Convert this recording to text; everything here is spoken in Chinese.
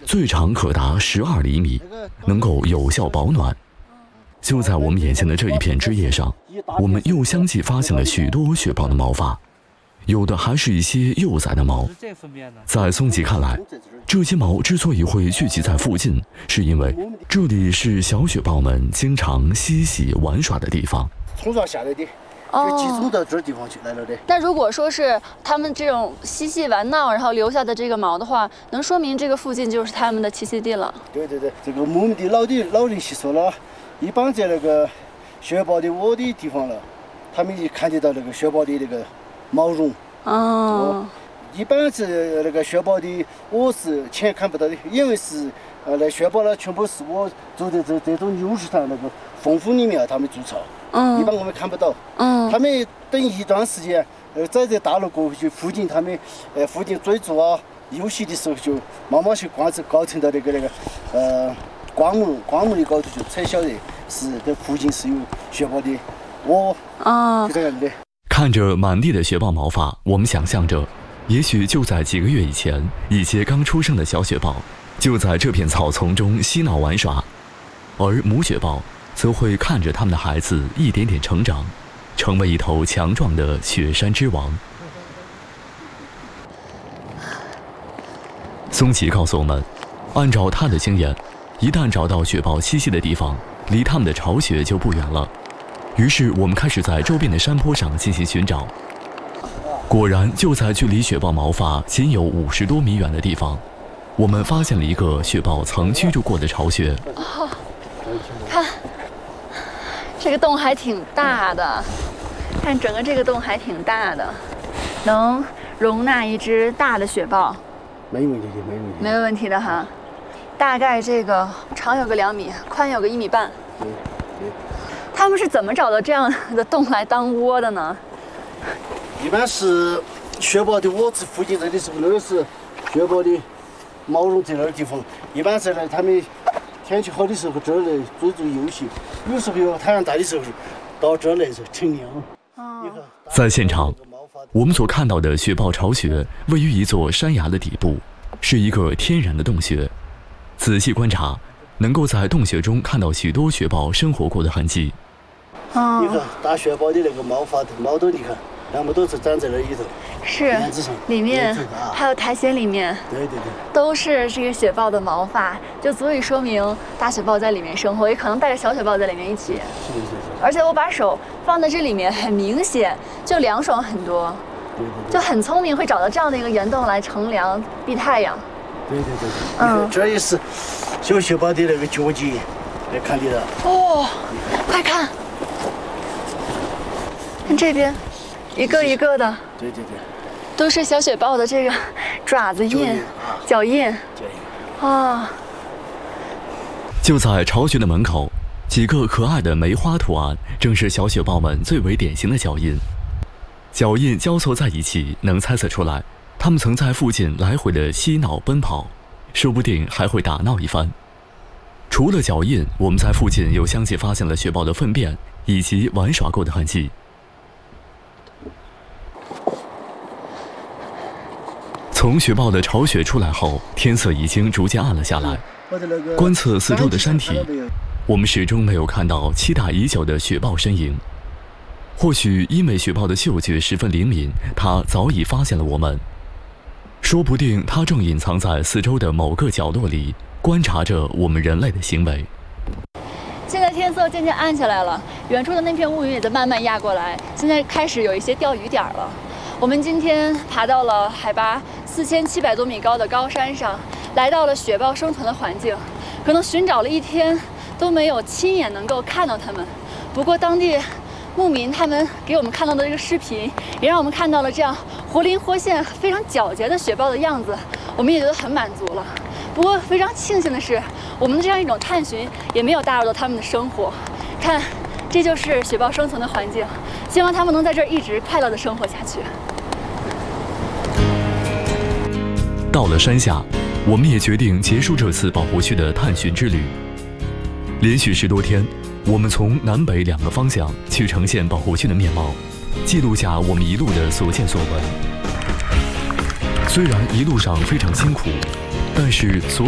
最长可达12厘米，能够有效保暖。就在我们眼前的这一片枝叶上，我们又相继发现了许多雪豹的毛发，有的还是一些幼崽的毛。在松吉看来，这些毛之所以会聚集在附近，是因为这里是小雪豹们经常嬉戏玩耍的地方。 冲撞下来的，就集中到这地方去来了的。 那如果说是他们这种嬉戏玩闹，然后留下的这个毛的话，能说明这个附近就是他们的栖息地了。 对，这个我们的老人习俗了，一般在那个雪豹的窝的地方了，他们也看得到那个雪豹的那个毛绒。一般是那个雪豹的窝是前看不到的，因为是那雪豹呢全部是我住的这种牛食堂那个缝缝里面他们筑巢。一般我们看不到。他们等一段时间，在大陆过去附近，他们附近追逐啊游戏的时候，就慢慢去搞成到那个灌木的高头，就才晓得是这附近是有雪豹的窝。就这样子的。 看着满地的雪豹毛发，我们想象着，也许就在几个月以前，一些刚出生的小雪豹就在这片草丛中嬉闹玩耍，而母雪豹则会看着他们的孩子一点点成长，成为一头强壮的雪山之王。松吉告诉我们，按照他的经验，一旦找到雪豹栖息的地方，离他们的巢穴就不远了。于是我们开始在周边的山坡上进行寻找。果然，就在距离雪豹毛发仅有50多米远的地方，我们发现了一个雪豹曾居住过的巢穴。 看，这个洞还挺大的，看整个这个洞还挺大的，能容纳一只大的雪豹。 没问题， 没有问题的哈。大概这个长有个2米，宽有个1米半。他们是怎么找到这样的洞来当窝的呢？ 一般是雪豹的窝子附近这里是那个是雪豹的毛绒在那儿地方，一般在那他们天气好的时候这儿来追逐游戏，有时候有太阳大的时候到这儿来乘凉。 在现场，我们所看到的雪豹巢穴位于一座山崖的底部，是一个天然的洞穴。仔细观察，能够在洞穴中看到许多雪豹生活过的痕迹。 你看大雪豹的那个毛都你看，全部都是长在那里头。 是，里面还有苔藓里面， 对， 都是这个雪豹的毛发，就足以说明大雪豹在里面生活，也可能带着小雪豹在里面一起。是。而且我把手放在这里面，很明显就凉爽很多。对，就很聪明，会找到这样的一个圆洞来乘凉避太阳。 对。这也是小雪豹的那个脚迹，来看得到。 哦，快看，看这边，一个一个的。对，都是小雪豹的这个爪子印、脚印。 就在巢穴的门口，几个可爱的梅花图案，正是小雪豹们最为典型的脚印。脚印交错在一起，能猜测出来，它们曾在附近来回的嬉闹奔跑，说不定还会打闹一番。除了脚印，我们在附近又相继发现了雪豹的粪便以及玩耍过的痕迹。从雪豹的巢穴出来后，天色已经逐渐暗了下来。观测四周的山体，我们始终没有看到期待已久的雪豹身影。或许因为雪豹的嗅觉十分灵敏，它早已发现了我们。说不定它正隐藏在四周的某个角落里，观察着我们人类的行为。 现在天色渐渐暗下来了，远处的那片乌云也在慢慢压过来，现在开始有一些钓鱼点了。我们今天爬到了海拔4700多米高的高山上，来到了雪豹生存的环境。可能寻找了一天都没有亲眼能够看到它们，不过当地牧民他们给我们看到的这个视频，也让我们看到了这样活灵活现、非常皎洁的雪豹的样子，我们也觉得很满足了。不过非常庆幸的是，我们的这样一种探寻也没有打扰到他们的生活。看，这就是雪豹生存的环境，希望他们能在这儿一直快乐地生活下去。 到了山下，我们也决定结束这次保护区的探寻之旅。连续10多天，我们从南北2个方向去呈现保护区的面貌，记录下我们一路的所见所闻。虽然一路上非常辛苦，但是所